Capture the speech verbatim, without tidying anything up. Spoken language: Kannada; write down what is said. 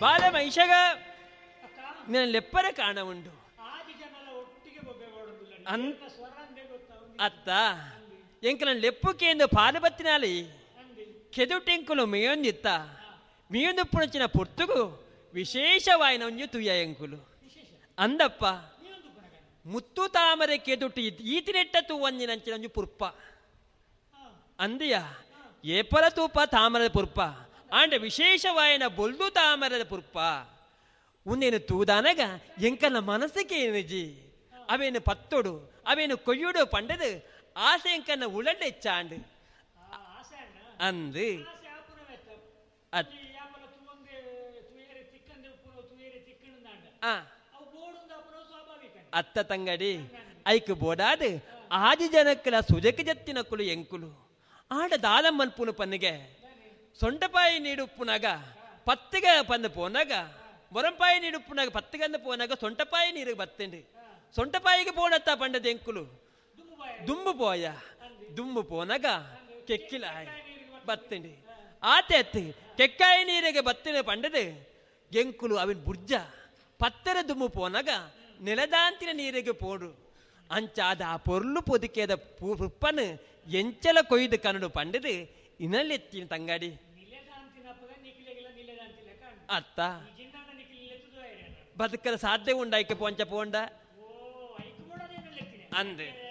ಬಾಲ ಮೈಷಗ ನಾನು ಲೆಪ್ಪರ ಕಾಣ ಉಂಡು ಅತ್ತ ಎಂಕ ನನ್ನ ಲೆಪ್ಪುಕೆ ಎಂದು ಪಾಲು ಬತ್ತಿನಾಲಿ ಕೆದುಟೆಂಕುಲು ಮೇಯೊಂದಿತ್ತ ಮೇಯೊಂದು ಪುಣಚಿನ ಪುರ್ತುಗು ವಿಶೇಷವಾಯಿನ ಒಂಜು ತುಯ್ಯ ಎಂಕುಲು ಅಂದಪ್ಪ ಮುತ್ತು ತಾಮರೆ ಕೆದುಟ್ಟು ಈತಿನೆಟ್ಟ ತೂವಂಜಿ ನಂಚಿನ ಒಂಜು ಪುರ್ಪ ಅಂದಿಯ ಏಪಲ ತೂಪ ತಾಮರದ ಪುರ್ಪ ಆಂಡ ವಿಶೇಷವಾಯಿನ ಬೊಲ್ದು ತಾಮರದ ಪುರ್ಪ ಉಂದೇನು ತೂದಾನಗ ಎಂಕನ ಮನಸ್ಸಿಗೆ ಏನಿಜಿ ಅವೇನು ಪತ್ತೊಡು ಅವೇನು ಕೊಯ್ಯುಡು ಪಂಡದು ಆಸೆ ಎಂಕನ್ನ ಉಳಂಡೆ ಚಾಂಡು ಅಂದು ಅತ್ತ ತಂಗಡಿ ಐಕ್ ಬೋಡಾದು ಆದಿ ಜನಕ್ಕಲ ಸುಜಕ ಜತ್ತಿನ ಕುಲು ಎಂಕುಲು ಆಡ ದಾದಮ್ಮನ್ ಪುನು ಪನ್ನಿಗೆ ಸೊಂಟಪಾಯಿ ನೀಡುಪ್ಪುನಾಗ ಪತ್ತಿಗೆ ಪಂದು ಪೋನಾಗ ಮೊರಂಪಾಯಿ ನೀಡುಪ್ಪುನಾಗ ಪತ್ತಿಗಂದು ಪೋನಾಗ ಸೊಂಟಪಾಯಿ ನೀರಿಗೆ ಬತ್ತಂಡಿ ಸೊಂಟಪಾಯಿಗೆ ಪೋಡತ್ತ ಪಂಡದ ಎಂಕುಲು ದುಂಬು ಪೋಯ ದುಂಬು ಪೋನಾಗ ಕೆಕ್ಕಿಲ ಬತ್ತಂಡಿ ಆತೆ ಅತ್ತಿ ಕೆಕ್ಕಾಯಿ ನೀರಿಗೆ ಬತ್ತಿನ ಪಂಡದು ಎಂಕುಲು ಅವಿನ ಬುರ್ಜ ಪತ್ತರ ದುಮ್ಮು ಪೋನಾಗ ನೆಲದಾಂತಿನ ನೀರಿಗೆ ಪೋಡು ಅಂಚಾದ ಆ ಪೊರ್ಲು ಪೊದಿಕೆದ ಪುಪ್ಪನು ಎಂಚಲ ಕೊಯ್ದು ಕನ್ನಡು ಪಂಡದು ಇನ್ನೆತ್ತಿನ ತಂಗಾಡಿ ಅತ್ತ ಬದುಕಲು ಸಾಧ್ಯ ಉಂಡ ಐಕೆ ಪೋಂಚ ಪೋಂಡ ಅಂದೆ